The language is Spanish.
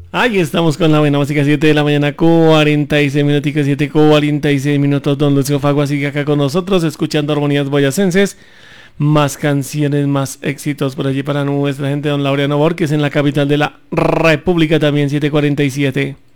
Ahí estamos con la buena música, 7 de la mañana, 46 minuticos, 7:46 minutos. Don Lucio Fagua sigue acá con nosotros, escuchando armonías boyacenses. Más canciones, más éxitos por allí para nuestra gente. Don Laureano Borges en la capital de la República también, 7:47.